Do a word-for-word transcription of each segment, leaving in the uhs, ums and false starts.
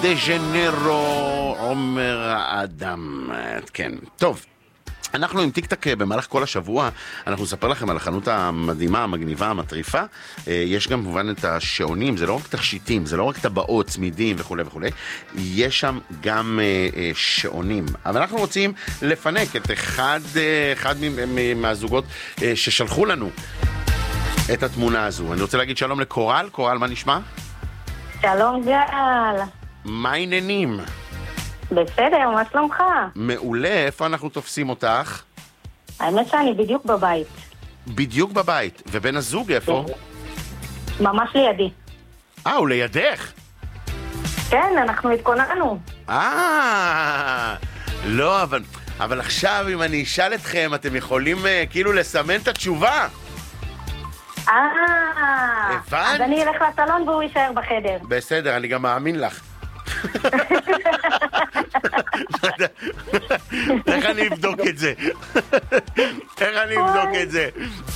דה ז'נרו, עומר האדם. כן, טוב. אנחנו עם טיק-טק במהלך כל השבוע, אנחנו נספר לכם על החנות המדהימה, המגניבה, המטריפה. יש גם כמובן את השעונים, זה לא רק תכשיטים, זה לא רק טבעות, צמידים וכו' וכו'. יש שם גם שעונים. אבל אנחנו רוצים לפנק את אחד, אחד מהזוגות ששלחו לנו את התמונה הזו. אני רוצה להגיד שלום לקורל. קורל, מה נשמע? שלום גל. מה העניינים? בסדר, מה שלומך? מעולה, איפה אנחנו תופסים אותך? האמת שאני בדיוק בבית. בדיוק בבית, ובן הזוג איפה? ממש לידי. אה, הוא לידך? כן, אנחנו התכוננו. אה, לא, אבל, אבל עכשיו אם אני אשאל אתכם, אתם יכולים uh, כאילו לסמן את התשובה. אה, הבנת? אז אני אלך לסלון והוא יישאר בחדר. בסדר, אני גם מאמין לך. איך אני אבדוק את זה? איך אני אבדוק את זה?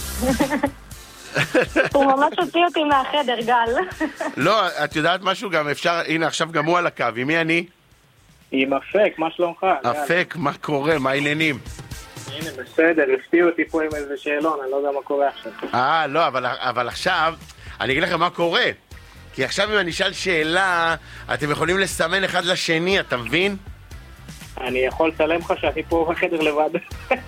הוא ממש הוציא אותי מהחדר, גל. לא, את יודעת משהו גם אפשר, הנה עכשיו גם הוא על הקו, עם מי אני? עם אפק, מה שלומך? אפק, מה קורה? מה העניינים? הנה, בסדר, הפתיעו אותי פה עם איזה שאלון, אני לא יודע מה קורה עכשיו. אה, לא, אבל, אבל עכשיו, אני אגיד לכם מה קורה. כי עכשיו אם אני אשאל שאלה, אתם יכולים לסמן אחד לשני, אתה מבין? אני יכול לצלם לך שאני פה בחדר לבד.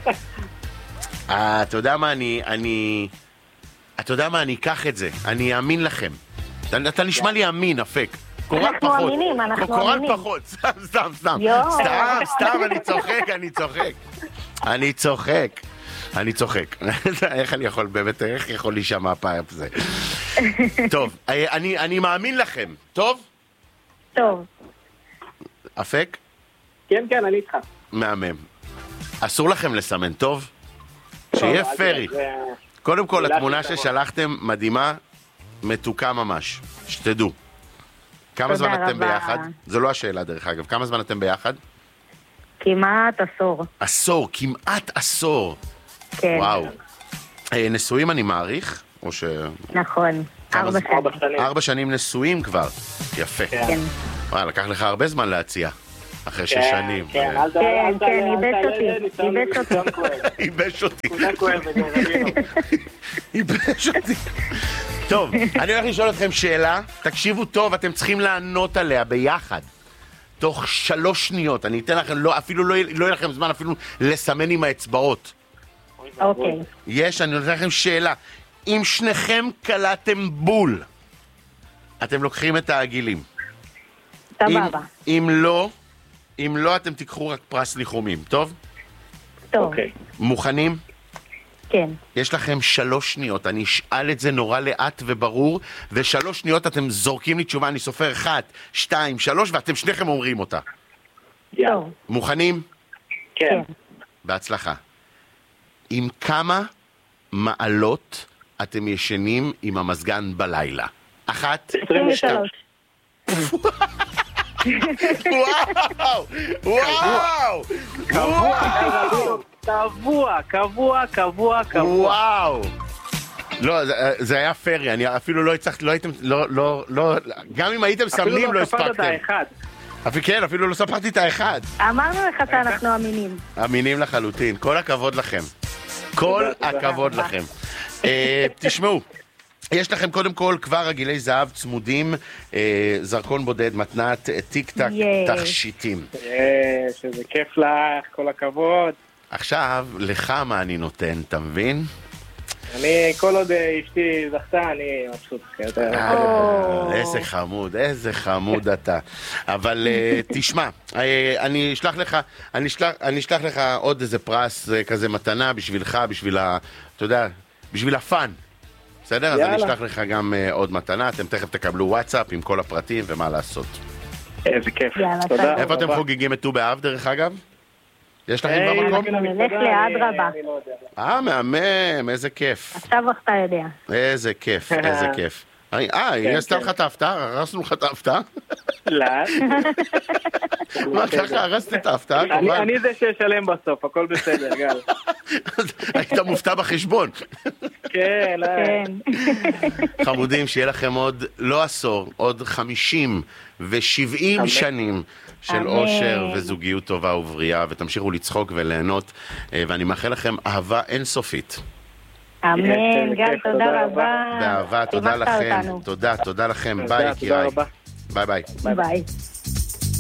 אה, אתה יודע מה, אני, אני... אתה יודע מה, אני אקח את זה. אני אאמין לכם. אתה, אתה נשמע לי אמין, אפק. קורל פחות. אנחנו אמינים, אנחנו קורל אמינים. פחות, סתם, סתם, סתם. יו. סתם, סתם, אני צוחק, אני צוחק. אני צוחק. אני צוחק. איך אני יכול, באמת, איך יכול להישמע הפעם זה? טוב, אני, אני מאמין לכם. טוב? טוב. אפק? כן, כן, אני איתך. מהמם. אסור לכם לסמן, טוב? שיהיה טוב, פרי. זה- קודם כל, מילה התמונה של כבוד. ששלחתם מדהימה, מתוקה ממש. שתדעו. כמה תודה זמן אתם רבה. ביחד? זו לא השאלה דרך אגב. כמה זמן אתם ביחד? כמעט עשור. עשור, כמעט עשור. כן. וואו. אה, נשואים אני מעריך? או ש... נכון. כמה ארבע זמן? שנים. ארבע שנים. ארבע שנים נשואים כבר. יפה. כן. וואי, לקח לך הרבה זמן להציע. אחרי שש שנים. כן, אה, אל ת- כן, אל ת- כן, אל איבד תעלה אותי, לי, ניצן- איבד אותי. ניצן כהן. ייבש אותי. ניצן כהן, זה גרגינו. ייבש אותי. טוב, אני הולך לשאול אתכם שאלה. תקשיבו טוב, אתם צריכים לענות עליה ביחד. תוך שלוש שניות. אני אתן לכם, לא, אפילו לא, לא יהיה לכם זמן אפילו לסמן עם האצבעות. אוקיי. יש, אני נותן לכם שאלה. אם שניכם קלעתם בול, אתם לוקחים את העגילים. אם, סבבה. אם לא, אם לא, אתם תיקחו רק פרס ניחומים, טוב? טוב. אוקיי. מוכנים? כן. יש לכם שלוש שניות, אני אשאל את זה נורא לאט וברור, ושלוש שניות אתם זורקים לי תשובה, אני סופר אחת, שתיים, שלוש, ואתם שניכם אומרים אותה. יאללה. טוב. מוכנים? כן. כן. בהצלחה. עם כמה מעלות אתם ישנים עם המזגן בלילה? אחת, עשרים ושלוש. וואו! וואו! וואו! קבוע, קבוע, קבוע, קבוע. וואו! לא, זה, זה היה פרי, אני אפילו לא הצלחתי, לא הייתם, לא, לא, לא, גם אם הייתם סמנים לא אפילו לא ספרת את הספקתם. האחד. אפילו כן, אפילו לא ספרתי את האחד. אמרנו לך שאנחנו אמינים. אמינים לחלוטין, כל הכבוד לכם. כל תודה, הכבוד תודה. לכם. אה, תשמעו, יש לכם קודם כל כבר רגילי זהב צמודים, אה, זרקון בודד, מתנת, אה, טיק טק, יש. תכשיטים. יש, איזה כיף לך, כל הכבוד. עכשיו, לך מה אני נותן, אתה מבין? אני, כל עוד אה, אשתי זכתה, אני מבסוט. אתה- אה, איזה חמוד, איזה חמוד אתה. אבל אה, תשמע, אה, אני אשלח לך, אני אשלח, אני אשלח לך עוד איזה פרס אה, כזה מתנה בשבילך, בשביל ה... אתה יודע, בשביל הפאן. בסדר? אז אני יאללה. אשלח לך גם אה, עוד מתנה, אתם תכף תקבלו וואטסאפ עם כל הפרטים ומה לעשות. איזה כיף. יאללה, תודה. איפה אתם רבה. חוגגים את ט"ו באב דרך אגב? יש לכם היי, במקום? אנחנו נלך למסעדה, לאדרבה. אני- אני לא יודע. אה, מהמם, איזה כיף. עכשיו אתה יודע. איזה כיף, איזה כיף. אה, היא עשתה לך את ההפתעה? הרסנו לך את ההפתעה? לא. מה, ככה הרסת את ההפתעה? אני זה שישלם בסוף, הכל בסדר, גל. היית מופתע בחשבון. כן, כן. חמודים, שיהיה לכם עוד לא עשור, עוד חמישים ושבעים שנים של אמן. אושר וזוגיות טובה ובריאה, ותמשיכו לצחוק וליהנות, ואני מאחל לכם אהבה אינסופית. אמן, גל, תודה רבה. באהבה, תודה ריווחת לכם. אותנו. תודה, תודה לכם. תודה, ביי, תודה יקיריי. רבה. ביי ביי. ביי.